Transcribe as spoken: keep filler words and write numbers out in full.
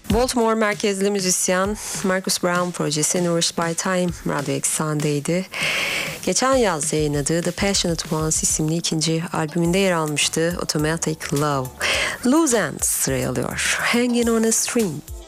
Baltimore merkezli müzisyen Marcus Brown projesi Nourished by Time Radyo Eksen'deydi. Geçen yaz yayınladığı The Passionate Ones isimli ikinci albümünde yer almıştı Automatic Love. Loose Ends sıraya alıyor. Hanging on a String.